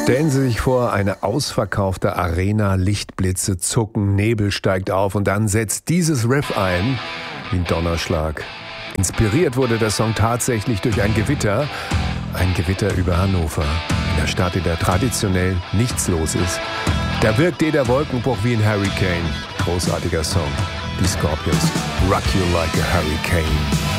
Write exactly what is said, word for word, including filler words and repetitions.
Stellen Sie sich vor, eine ausverkaufte Arena, Lichtblitze zucken, Nebel steigt auf und dann setzt dieses Riff ein wie ein Donnerschlag. Inspiriert wurde der Song tatsächlich durch ein Gewitter, ein Gewitter über Hannover, in der Stadt, in der traditionell nichts los ist. Da wirkt jeder Wolkenbruch wie ein Hurricane. Großartiger Song. Die Scorpions, Rock You Like a Hurricane.